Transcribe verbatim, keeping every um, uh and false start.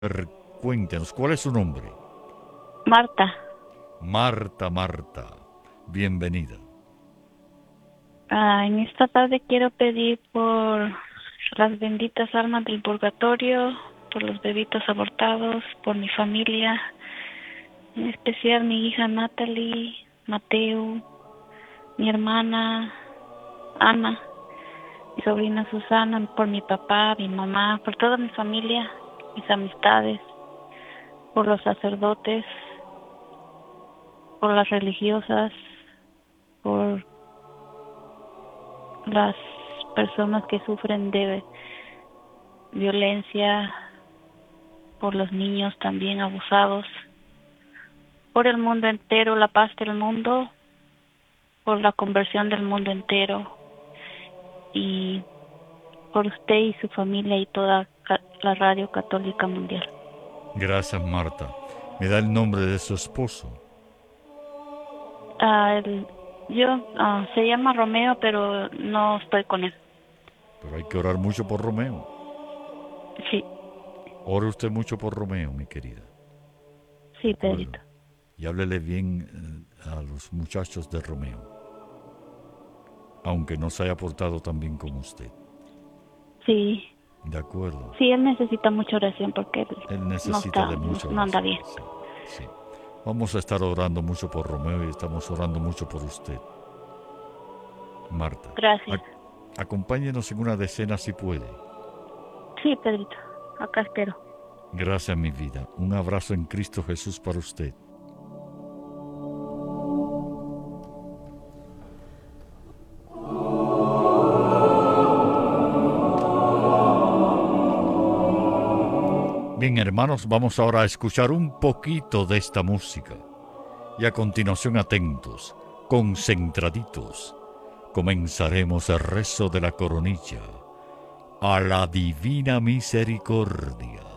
ver, cuéntenos, ¿cuál es su nombre? Marta, Marta, Marta. Bienvenida. ah, en esta tarde quiero pedir por las benditas almas del purgatorio, por los bebitos abortados, por mi familia, en especial mi hija Natalie, Mateo, mi hermana Ana, mi sobrina Susana, por mi papá, mi mamá, por toda mi familia, mis amistades, por los sacerdotes, por las religiosas, por las personas que sufren de violencia, por los niños también abusados, por el mundo entero, la paz del mundo, por la conversión del mundo entero y por usted y su familia y toda la radio católica mundial. Gracias, Marta. ¿Me da el nombre de su esposo? Ah, el, yo ah, se llama Romeo, pero no estoy con él. Pero hay que orar mucho por Romeo. Sí, Ore usted mucho por Romeo, mi querida. ¿De sí, acuerdo? Pedrito. Y háblele bien eh, a los muchachos de Romeo, aunque no se haya portado tan bien como usted. Sí, ¿De acuerdo? sí, él necesita mucha oración porque él Él no necesita está, de mucha no anda oración. bien. Sí, sí. Vamos a estar orando mucho por Romeo y estamos orando mucho por usted, Marta. Gracias. Ac- acompáñenos en una decena si puede. Sí, Pedrito, acá espero. Gracias, mi vida. Un abrazo en Cristo Jesús para usted. Bien, hermanos, vamos ahora a escuchar un poquito de esta música. Y a continuación, atentos, concentraditos, comenzaremos el rezo de la coronilla a la divina misericordia.